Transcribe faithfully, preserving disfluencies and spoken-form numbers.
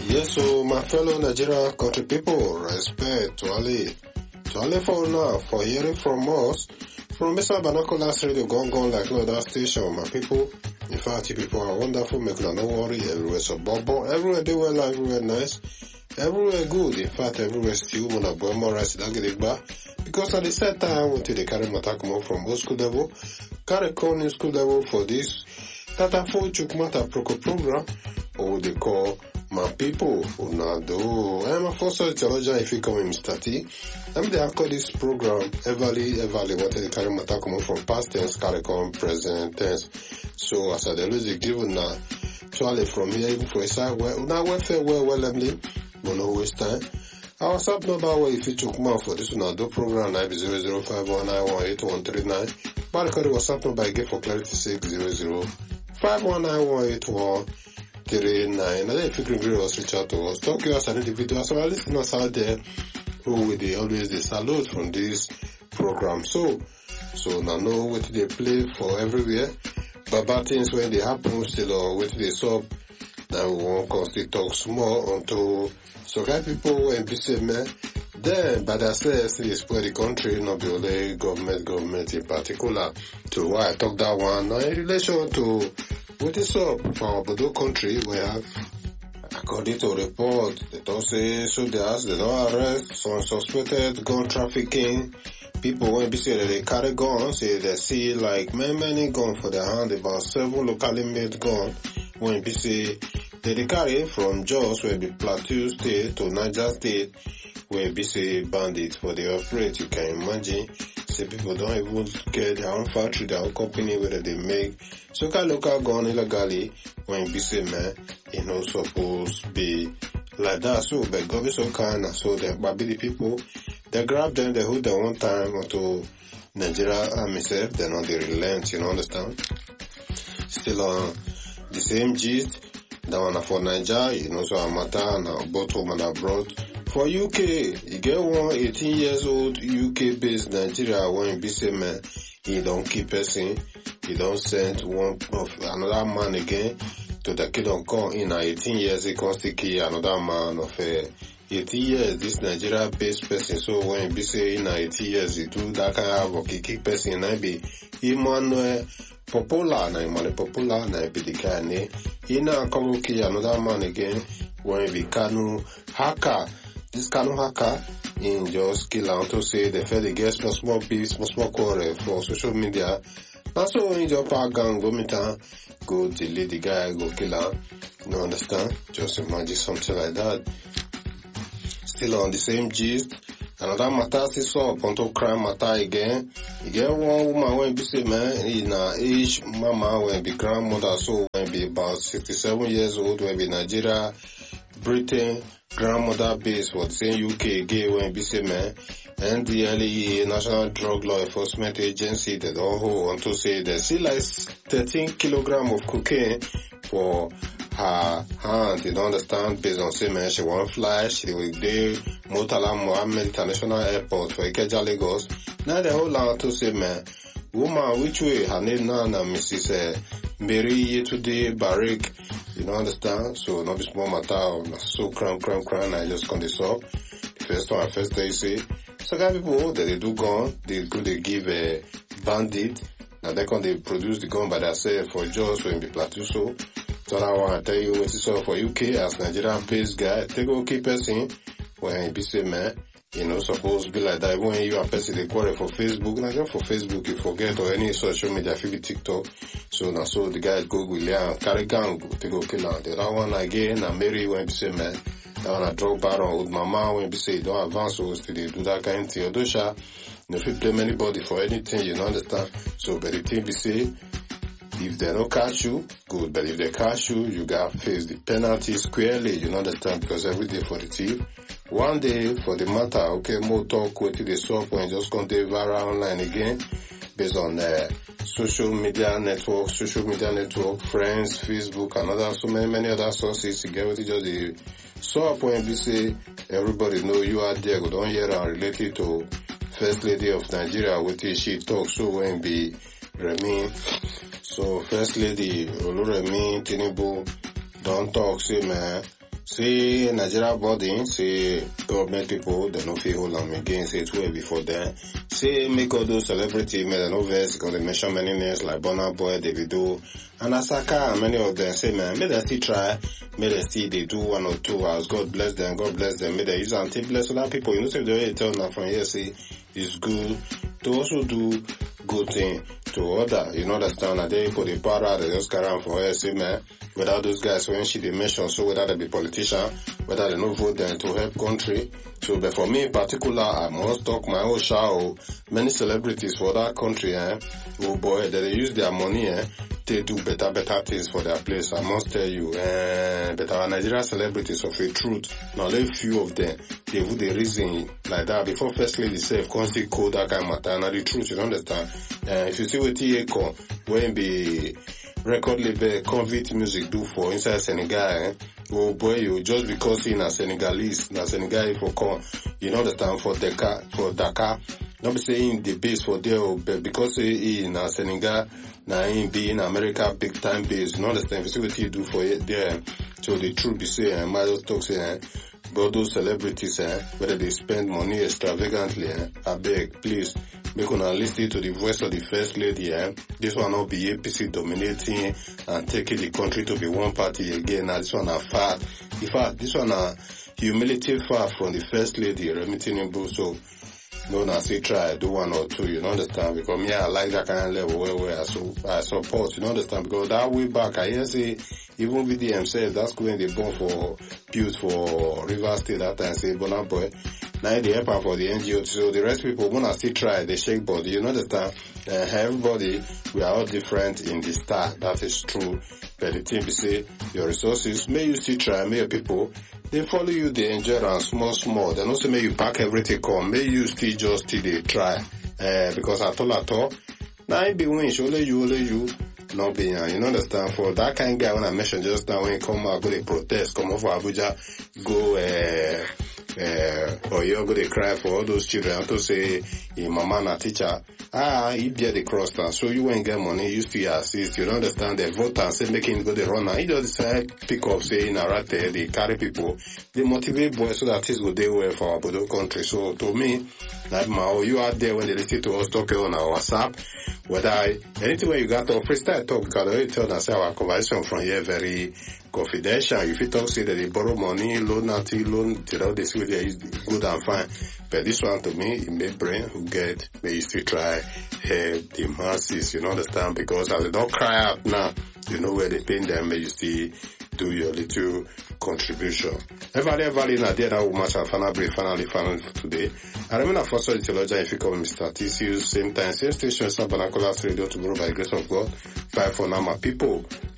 Yes, so my fellow Nigeria country people, respect to Ali. To Ali for now, for hearing from us, from Mister Banacolas Radio, gone gone like no other station, my people. In fact, you people are wonderful, make no worry, everywhere so bubble, everywhere they well, everywhere nice, everywhere good. In fact, everywhere still, when I boy more rice, don't get it back. Because at the same time, until they carry my come from old school level, carry con new school level for this, Tata for Chukmata Proco program, or they call my people, una do. I'm a first theologian if you come in Mister T. I'm the call this program, everly, everly, what they carry my come from past tense, carry come present tense. So as I always give now, Charlie from here, even for a side, well, now we're fair, well, well, Emily, but no waste time. Our WhatsApp number, where if you took more for this one, do program nine zero zero five one nine one eight one three nine. But the WhatsApp number I give for clarity six zero zero five one nine one eight one three nine. And then if you can agree us, reach out to us, talk to us and individuals, so our listeners out there who will they always they salute from this program. So, so now know what they play for everywhere. But bad things when they happen still or what they sub, now we won't constantly talk small until so guys people when be say man, then by that says they spread the country, not the only government, government in particular. To why I talk that one now in relation to what is up for our Bodo country where according to report they don't say so they ask they don't arrest some suspected gun trafficking. People when be say that they carry guns, say they see like many many guns for their hand, about seven locally made guns when be say they, they carry from Jos where be Plateau State to Niger State where be say bandits for the operate. You can imagine say people don't even get their own factory, their own company where they make so kind local gun illegally when be say man it not supposed to be like that. So but God be so kind and so that but the people they grab them, they hold them one time until Nigeria army self, they know they relent, you know, understand? Still on uh, the same gist, that one for Nigeria, you know, so a matter and both home and abroad. For U K, you get one eighteen years old U K based Nigeria, one be say man, he don't keep person, he don't send one of another man again to the kid on call in eighteen years, he can still kill another man of a eighty years, this Nigeria based person, so when be say in eighty years, he do that kind of work, he keep person, and be Emmanuel Popular, na Emmanuel Popular, na be the kind, he now come kill another man again, when be Kanu Haka, this Kanu Haka, in just kill out to say the fed get small small beef, small small quarrel for social media, and so when your power gang go meet go delete the guy, go kill her, you understand? Just imagine something like that. Still on the same gist, another matter is up onto crime matter again. You get one woman when be say man in her age mama when be grandmother, so when be about sixty-seven years old, when be Nigeria, Britain, grandmother base for the same U K again when be say man N D L E A National Drug Law Enforcement Agency they don't hold on to say they see like thirteen kilogram of cocaine for her hand, you don't understand, based on say man she won't fly, she will do Murtala Mohammed International Airport for Ikeja, Lagos. Now they hold on to say man, woman which way her name now na Missus Uh, Mary Yetude Barik, you don't understand, so not be small matter, so cram cram cram, I just come this up. First one, first day say, so guys people that they do gun, they go they give a bandit, now they can they produce the gun by themselves for just when be Plateau so. So I want to tell you what is up for U K as Nigerian based guy. Take a key person when he be say man, you know, supposed to be like that. Even when you and person they quarrel for Facebook, not just for Facebook, you forget or any social media, if you TikTok. So now so the guy go with Leon, carry gang, go take a kill out. The other one again, and Mary when be say man, that one I drop baron with mama when be say don't advance, so still they do that kind of thing. Odosha, you know, if you blame anybody for anything, you know, understand. So but the thing be say, if they don't catch you, good. But if they catch you, you gotta face the penalty squarely. You understand? Because every day for the thief, one day for the matter. Okay, more talk with the swap when just come to viral online again, based on uh, social media network, social media network, friends, Facebook, and other so many many other sources. You get what you just the swap when we say everybody know you are there. Go don't hear and related to First Lady of Nigeria, what she talk. So when be Remy. So First Lady Oluremi Tinubu don't talk say man say Nigeria body, say government people, they no feel hold on again, say it will before them. Say make all those celebrities, may they no vex, because they mention many names like Burna Boy, Davido, and Asaka, and many of them say, man, may they still try, may they still they do one or two hours. God bless them, God bless them, may they use and take bless other people. You know, say the way you tell them from here, say it's good to also do good thing to other. You know, understand that they put the power, they just carry on for here, say, man, without those guys, when she they mention, so whether they be politician, whether they no vote them to help country. So, but for me in particular, I must talk my own show. Many celebrities for that country, eh, oh boy, that they use their money, eh, they do better, better things for their place. I must tell you, eh, but our Nigerian celebrities of a truth, now very few of them, they would the reason like that before first lady self, constantly code that kind of matter. Now the truth, you understand? Uh, if you see what T A con, when be record label convict music do for inside Senegal, eh? Oh boy, you just because in a Senegalese, na Senegal for con, you know understand for Dakar, for Dakar. Not be saying the base for there, but because he in a Senegal, na in be in America big time base, you know understand? If you see what you do for it there, so the truth be saying, I might just talk saying, but those celebrities, eh, whether they spend money extravagantly, eh, I beg, please, make una listen to the voice of the first lady, eh. This one not be A P C dominating and taking the country to be one party again. Now this one are fat. In fact, this one are humility far from the first lady, Remi Tinubu. So, no, now say try, do one or two, you know understand? Because me, I like that kind of level where, where I, so, I support, you know understand? Because that way back, I hear say, even with the themselves, that's when they born for, built for River State that time, say, Burna Boy. Now they help out for the N G O. So the rest people, when I still try, they shake body, you know understand? Uh, everybody, we are all different in the start, that is true. But the thing we say, your resources, may you still try, may your people, they follow you, they enjoy and small, small. They also may you pack everything come. May you still just still they try. Uh, because at all at all, now it be winch, only you, only you, not being, you know understand? For that kind of guy, when I mentioned just now, when he come out, go they protest, come over Abuja, go, uh, uh, or you go they cry for all those children, to say, hey, mama na teacher, ah, he bear the cross down, so you won't get money, you still assist, you don't understand, the voter, say, make him go the runner, he just decide, pick up, say, in a rat, they carry people, they motivate boys so that things go day well for our Bodo country. So to me, like my, you out there when they listen to us talking on our WhatsApp, whether I, anything where you got to freestyle talk, because I already tell us our conversation from here very confidential. If you talk, say that they borrow money, loan, nothing, loan, you know, they see they is good and fine. But this one to me, it may brain who get, may you still try, help the masses, you know, understand? Because as they don't cry out now, you know where they pay them, may you still do your little contribution. Everybody, everybody, na there that will match our final brief, finally, finally for today. I remember first the theologian, if you call Mister T C U, same time, same station, Sabanacolas Radio, tomorrow by the grace of God. Bye for now, my people.